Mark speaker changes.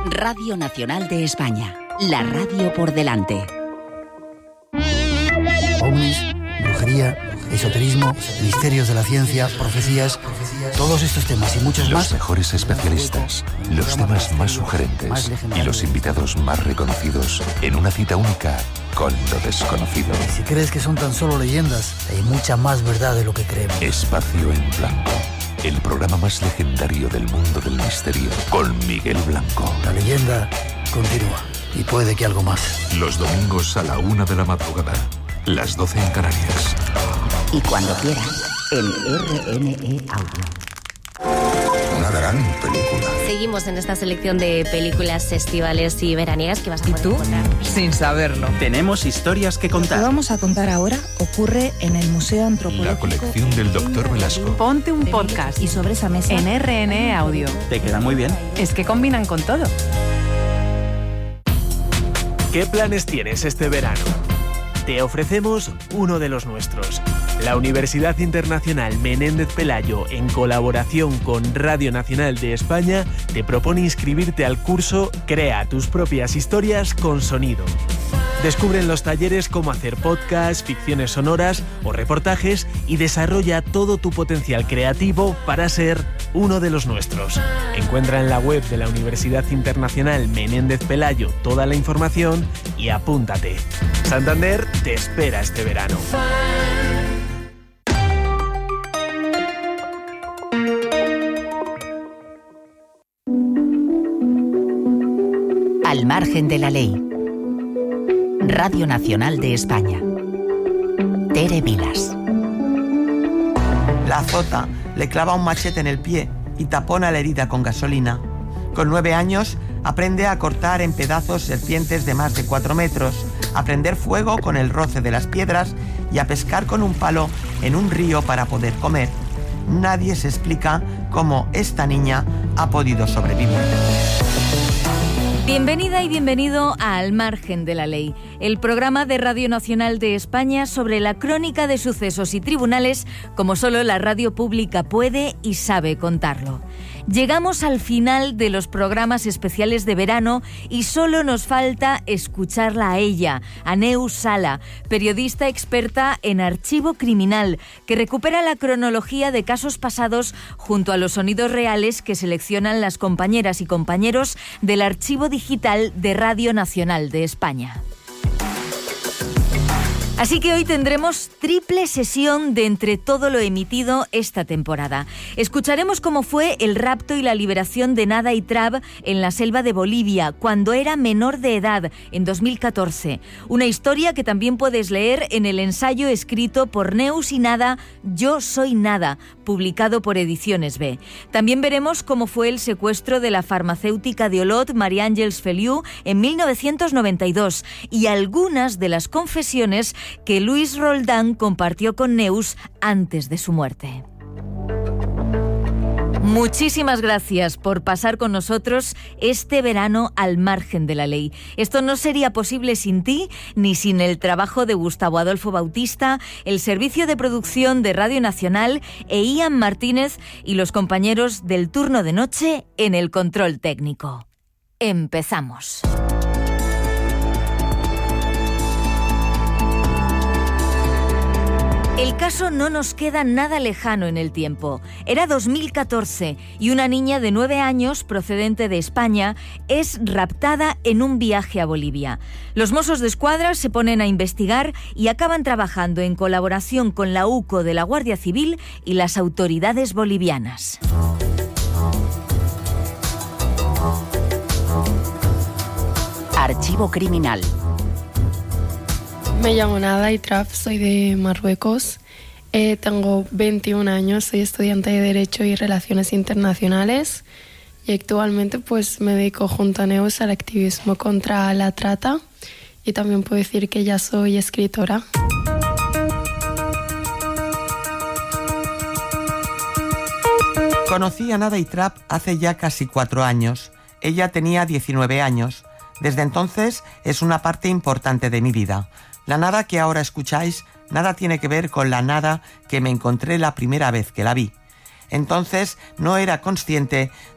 Speaker 1: Radio Nacional de España, la radio por delante.
Speaker 2: Ovnis, brujería, esoterismo, misterios de la ciencia, profecías, todos estos temas y muchos más.
Speaker 3: Los mejores especialistas, los temas más sugerentes y los invitados más reconocidos en una cita única con lo desconocido.
Speaker 2: Si crees que son tan solo leyendas, hay mucha más verdad de lo que creemos.
Speaker 3: Espacio en Blanco, el programa más legendario del mundo del misterio, con Miguel Blanco.
Speaker 2: La leyenda continúa y puede que algo más.
Speaker 3: Los domingos a la 1 de la madrugada, las 12 en Canarias.
Speaker 1: Y cuando quieras, en RNE Audio.
Speaker 4: Una gran película.
Speaker 5: Seguimos en esta selección de películas estivales y veraniegas que vas a poder encontrar.
Speaker 6: Sin saberlo.
Speaker 7: Tenemos historias que contar.
Speaker 8: Lo que vamos a contar ahora ocurre en el Museo Antropológico.
Speaker 3: La colección del Dr. Velasco.
Speaker 6: Ponte un podcast.
Speaker 8: Y sobre esa mesa...
Speaker 6: En RNE Audio.
Speaker 7: Te queda muy bien.
Speaker 6: Es que combinan con todo.
Speaker 9: ¿Qué planes tienes este verano? Te ofrecemos uno de los nuestros. La Universidad Internacional Menéndez Pelayo, en colaboración con Radio Nacional de España, te propone inscribirte al curso Crea tus propias historias con sonido. Descubre en los talleres cómo hacer podcasts, ficciones sonoras o reportajes y desarrolla todo tu potencial creativo para ser uno de los nuestros. Encuentra en la web de la Universidad Internacional Menéndez Pelayo toda la información y apúntate. Santander te espera este verano.
Speaker 1: Al margen de la ley. Radio Nacional de España. Tere Vilas.
Speaker 10: La azota, le clava un machete en el pie y tapona la herida con gasolina. Con 9 años, aprende a cortar en pedazos serpientes de más de 4 metros, a prender fuego con el roce de las piedras y a pescar con un palo en un río para poder comer. Nadie se explica cómo esta niña ha podido sobrevivir.
Speaker 11: Bienvenida y bienvenido a Al margen de la ley, el programa de Radio Nacional de España sobre la crónica de sucesos y tribunales como solo la radio pública puede y sabe contarlo. Llegamos al final de los programas especiales de verano y solo nos falta escucharla a ella, a Neus Sala, periodista experta en archivo criminal, que recupera la cronología de casos pasados junto a los sonidos reales que seleccionan las compañeras y compañeros del archivo digital de Radio Nacional de España. Así que hoy tendremos triple sesión de entre todo lo emitido esta temporada. Escucharemos cómo fue el rapto y la liberación de Nada y Trab en la selva de Bolivia, cuando era menor de edad, en 2014. Una historia que también puedes leer en el ensayo escrito por Neus y Nada, Yo soy Nada, publicado por Ediciones B. También veremos cómo fue el secuestro de la farmacéutica de Olot, María Àngels Feliu, en 1992, y algunas de las confesiones que Luis Roldán compartió con Neus antes de su muerte. Muchísimas gracias por pasar con nosotros este verano al margen de la ley. Esto no sería posible sin ti, ni sin el trabajo de Gustavo Adolfo Bautista, el servicio de producción de Radio Nacional e Ian Martínez y los compañeros del turno de noche en el control técnico. Empezamos. El caso no nos queda nada lejano en el tiempo. Era 2014 y una niña de 9 años, procedente de España, es raptada en un viaje a Bolivia. Los Mossos de Escuadra se ponen a investigar y acaban trabajando en colaboración con la UCO de la Guardia Civil y las autoridades bolivianas.
Speaker 1: Archivo criminal.
Speaker 12: Me llamo Nada y Trab, soy de Marruecos, tengo 21 años, soy estudiante de Derecho y Relaciones Internacionales y actualmente pues me dedico junto a Neus al activismo contra la trata y también puedo decir que ya soy escritora.
Speaker 10: Conocí a Nada y Trab hace ya casi 4 años. Ella tenía 19 años. Desde entonces es una parte importante de mi vida. La Nada que ahora escucháis, nada tiene que ver con la Nada que me encontré la primera vez que la vi. Entonces no era consciente